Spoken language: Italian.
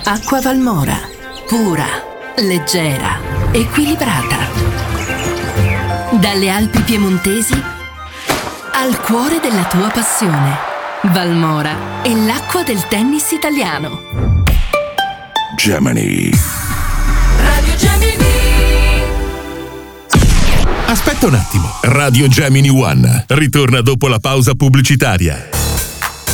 Acqua Valmora. Pura, leggera, equilibrata. Dalle Alpi piemontesi al cuore della tua passione. Valmora è l'acqua del tennis italiano. Gemini. Radio Gemini. Aspetta un attimo. Radio Gemini One ritorna dopo la pausa pubblicitaria.